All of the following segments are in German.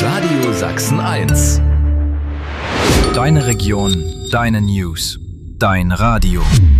Radio Sachsen 1. Deine Region, deine News, dein Radio.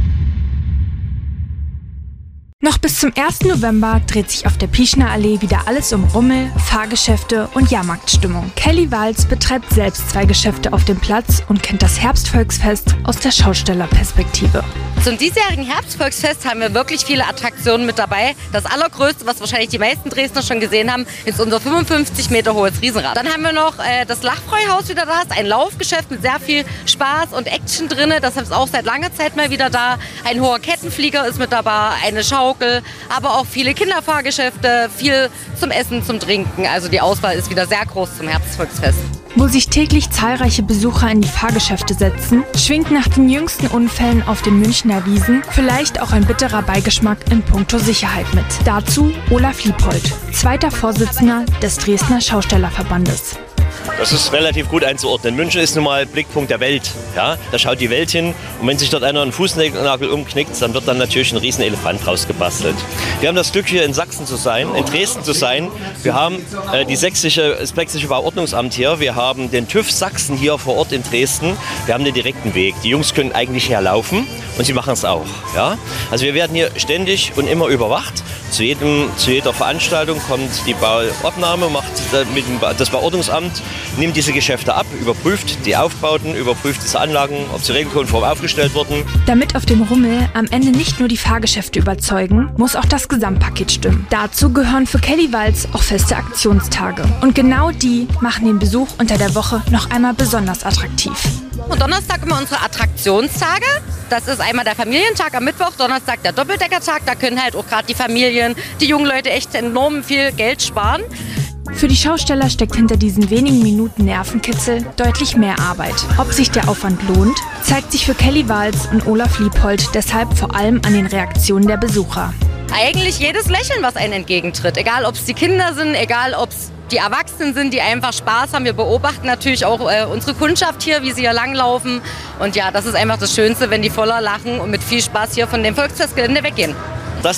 Noch bis zum 1. November dreht sich auf der Pieschner Allee wieder alles um Rummel, Fahrgeschäfte und Jahrmarktstimmung. Kelly Walz betreibt selbst 2 Geschäfte auf dem Platz und kennt das Herbstvolksfest aus der Schaustellerperspektive. Zum diesjährigen Herbstvolksfest haben wir wirklich viele Attraktionen mit dabei. Das allergrößte, was wahrscheinlich die meisten Dresdner schon gesehen haben, ist unser 55 Meter hohes Riesenrad. Dann haben wir noch das Lachfreuhaus wieder da, ist ein Laufgeschäft mit sehr viel Spaß und Action drin. Das ist auch seit langer Zeit mal wieder da. Ein hoher Kettenflieger ist mit dabei, eine Schaukel, aber auch viele Kinderfahrgeschäfte, viel zum Essen, zum Trinken. Also die Auswahl ist wieder sehr groß zum Herbstvolksfest. Wo sich täglich zahlreiche Besucher in die Fahrgeschäfte setzen, schwingt nach den jüngsten Unfällen auf den Münchner Wiesen vielleicht auch ein bitterer Beigeschmack in puncto Sicherheit mit. Dazu Olaf Lieppold, zweiter Vorsitzender des Dresdner Schaustellerverbandes. Das ist relativ gut einzuordnen. München ist nun mal Blickpunkt der Welt. Ja? Da schaut die Welt hin und wenn sich dort einer einen Fußnagel umknickt, dann wird dann natürlich ein riesen Elefant rausgebastelt. Wir haben das Glück, hier in Sachsen zu sein, in Dresden zu sein. Wir haben das Sächsische Bauordnungsamt hier. Wir haben den TÜV Sachsen hier vor Ort in Dresden. Wir haben den direkten Weg. Die Jungs können eigentlich herlaufen und sie machen es auch. Ja? Also wir werden hier ständig und immer überwacht. Zu jeder Veranstaltung kommt die Bauordnung, das Bauordnungsamt nimmt diese Geschäfte ab, überprüft die Aufbauten, überprüft diese Anlagen, ob sie regelkonform aufgestellt wurden. Damit auf dem Rummel am Ende nicht nur die Fahrgeschäfte überzeugen, muss auch das Gesamtpaket stimmen. Dazu gehören für Kelly Walz auch feste Aktionstage. Und genau die machen den Besuch unter der Woche noch einmal besonders attraktiv. Und Donnerstag immer unsere Attraktionstage. Das ist einmal der Familientag am Mittwoch, Donnerstag der Doppeldeckertag. Da können halt auch gerade die Familien, die jungen Leute echt enorm viel Geld sparen. Für die Schausteller steckt hinter diesen wenigen Minuten Nervenkitzel deutlich mehr Arbeit. Ob sich der Aufwand lohnt, zeigt sich für Kelly Walz und Olaf Lieppold deshalb vor allem an den Reaktionen der Besucher. Eigentlich jedes Lächeln, was einem entgegentritt. Egal, ob es die Kinder sind, egal, ob es die Erwachsenen sind, die einfach Spaß haben. Wir beobachten natürlich auch unsere Kundschaft hier, wie sie hier langlaufen. Und ja, das ist einfach das Schönste, wenn die voller Lachen und mit viel Spaß hier von dem Volksfestgelände weggehen.